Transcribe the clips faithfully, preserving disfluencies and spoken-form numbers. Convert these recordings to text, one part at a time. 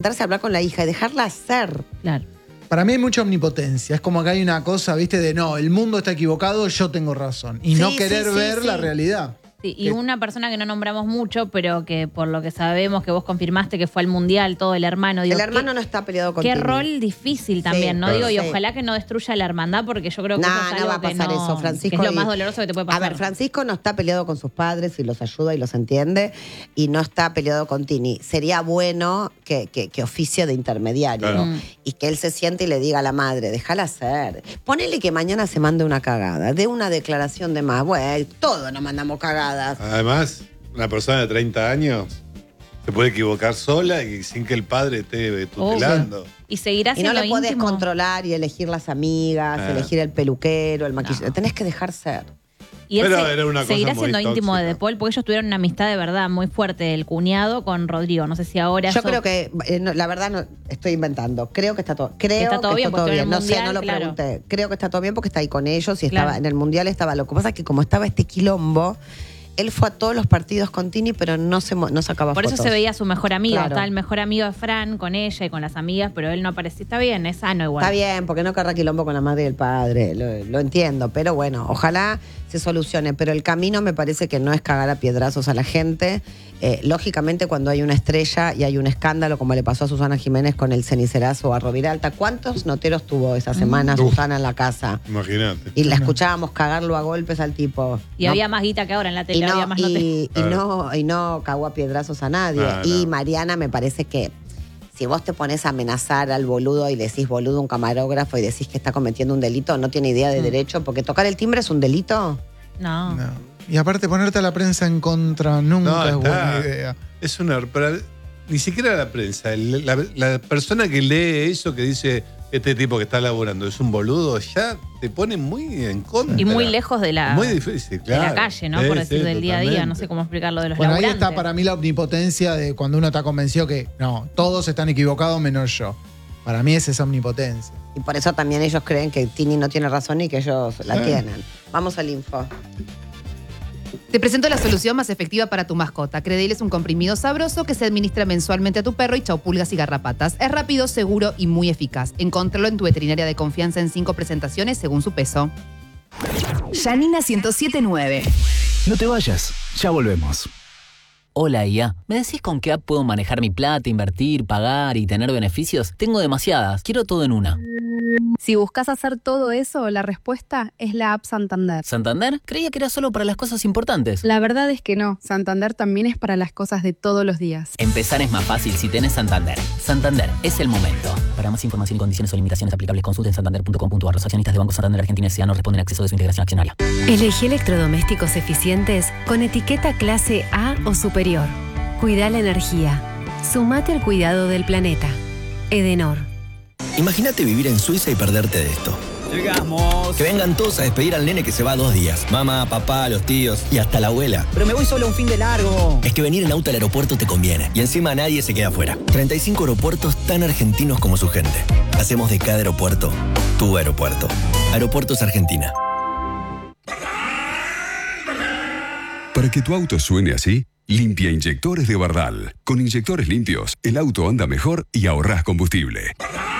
sentarse a hablar con la hija y dejarla hacer. Claro. Para mí hay mucha omnipotencia. Es como que hay una cosa, viste, de no, el mundo está equivocado, yo tengo razón. Y Sí, no querer sí, sí, ver sí. la realidad. Sí, y Que- una persona que no nombramos mucho, pero que por lo que sabemos que vos confirmaste que fue al Mundial, todo el hermano. Digo, El hermano qué, no está peleado con Qué Tini. rol difícil también, Sí, ¿no? claro. Digo, y Sí. ojalá que no destruya la hermandad, porque yo creo que No, eso es no algo va a pasar que no, eso, Francisco. que es lo y- más doloroso que te puede pasar. A ver, Francisco no está peleado con sus padres y los ayuda y los entiende, y no está peleado con Tini. Sería bueno que, que, que oficie de intermediario, Claro. Mm. y que él se siente y le diga a la madre, déjala hacer. Ponele que mañana se mande una cagada, de una declaración de más. Bueno, todos nos mandamos cagadas. Además, una persona de treinta años se puede equivocar sola y sin que el padre esté tutelando. Y seguirá Y no siendo le podés íntimo. controlar y elegir las amigas, Ah. elegir el peluquero, el maquillaje. No. Tenés que dejar ser. Y él Pero se- era una cosa seguirá muy siendo íntimo de tóxica. De Paul, porque ellos tuvieron una amistad de verdad muy fuerte, el cuñado con Rodrigo. No sé si ahora Yo eso- creo que, eh, no, la verdad, no, estoy inventando. Creo que está todo, creo Está todo que bien, está todo porque en bien. el No sé, Mundial, no lo claro. pregunté. Creo que está todo bien porque está ahí con ellos y Claro. estaba en el Mundial estaba. Lo que pasa es que como estaba este quilombo, él fue a todos los partidos con Tini, pero no se mo- no sacaba Por fotos. eso se veía su mejor amigo. Claro. Está el mejor amigo de Fran con ella y con las amigas, pero él no aparecía. Está bien, es sano igual. Está bien, porque no querrá quilombo con la madre y el padre, lo, lo entiendo, pero bueno, ojalá se solucione. Pero el camino me parece que no es cagar a piedrazos a la gente. Eh, lógicamente, cuando hay una estrella y hay un escándalo, como le pasó a Susana Jiménez con el cenicerazo a Roviralta, ¿cuántos noteros tuvo esa semana Uf. Susana en la casa? Imagínate. Y la escuchábamos cagarlo a golpes al tipo. Y No- había más guita que ahora en la y tele, había no, más notas. y, y Claro. no, y no cagó a piedrazos a nadie. No, y no. Mariana, me parece que si vos te pones a amenazar al boludo y decís boludo a un camarógrafo y decís que está cometiendo un delito, no tiene idea de Mm. derecho, porque tocar el timbre es un delito. No. No. Y aparte ponerte a la prensa en contra nunca No, es está. buena idea. Es una. Pero ni siquiera la prensa. el- La, la persona que lee eso que dice este tipo que está laburando es un boludo, ya te pone muy en contra. Y muy lejos de la, Muy difícil, de claro. la calle, ¿no? Sí, Por sí, decir del día a día. No totalmente. sé cómo explicarlo de los Bueno, ahí laburantes. está para mí la omnipotencia de cuando uno está convencido que no, todos están equivocados menos yo. Para mí es esa omnipotencia. Y por eso también ellos creen que Tini no tiene razón y que ellos la Sí. tienen. Vamos al info. Te presento la solución más efectiva para tu mascota. Credil es un comprimido sabroso que se administra mensualmente a tu perro y chau pulgas y garrapatas. Es rápido, seguro y muy eficaz. Encontralo en tu veterinaria de confianza en cinco presentaciones según su peso. Janina ciento siete punto nueve. No te vayas, ya volvemos. Hola I A, ¿me decís con qué app puedo manejar mi plata, invertir, pagar y tener beneficios? Tengo demasiadas, quiero todo en una. Si buscas hacer todo eso, la respuesta es la app Santander. ¿Santander? Creía que era solo para las cosas importantes. La verdad es que no. Santander también es para las cosas de todos los días. Empezar es más fácil si tenés Santander. Santander, es el momento. Para más información y condiciones o limitaciones aplicables, consulten santander punto com punto a r. Los accionistas de Banco Santander Argentina S A no responden a acceso de su integración accionaria. Elegí electrodomésticos eficientes con etiqueta clase A o superior. Cuida la energía. Sumate al cuidado del planeta. Edenor. Imagínate vivir en Suiza y perderte de esto. Llegamos. Que vengan todos a despedir al nene que se va dos días. Mamá, papá, los tíos y hasta la abuela. Pero me voy solo un fin de largo. Es que venir en auto al aeropuerto te conviene. Y encima nadie se queda afuera. treinta y cinco aeropuertos tan argentinos como su gente. Hacemos de cada aeropuerto tu aeropuerto. Aeropuertos Argentina. Para que tu auto suene así, limpia inyectores de Bardal. Con inyectores limpios, el auto anda mejor y ahorrás combustible.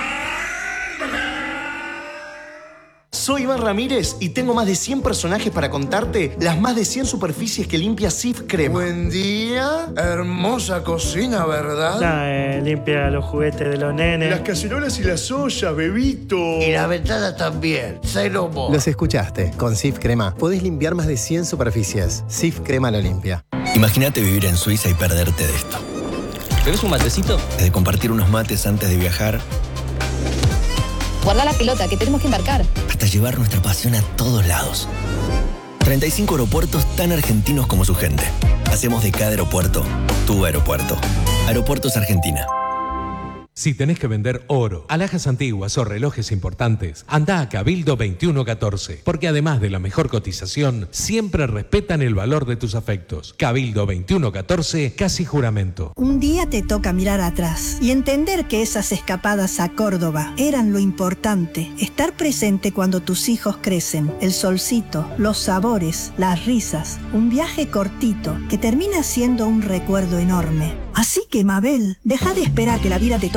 Soy Iván Ramírez y tengo más de cien personajes para contarte las más de cien superficies que limpia Cif Crema. Buen día, hermosa cocina, ¿verdad? La, eh, limpia los juguetes de los nenes. Las cacerolas y las ollas, bebito. Y la ventana también, cero mo. Los escuchaste, con Cif Crema podés limpiar más de cien superficies. Cif Crema lo limpia. Imagínate vivir en Suiza y perderte de esto. ¿Querés un matecito? De compartir unos mates antes de viajar, Guarda la pelota, que tenemos que embarcar. hasta llevar nuestra pasión a todos lados. treinta y cinco aeropuertos tan argentinos como su gente. Hacemos de cada aeropuerto tu aeropuerto. Aeropuertos Argentina. Si tenés que vender oro, alhajas antiguas o relojes importantes, anda a Cabildo veintiuno catorce, porque además de la mejor cotización, siempre respetan el valor de tus afectos. Cabildo veintiuno catorce, casi juramento. Un día te toca mirar atrás y entender que esas escapadas a Córdoba eran lo importante. Estar presente cuando tus hijos crecen, el solcito, los sabores, las risas, un viaje cortito que termina siendo un recuerdo enorme. Así que, Mabel, deja de esperar que la vida te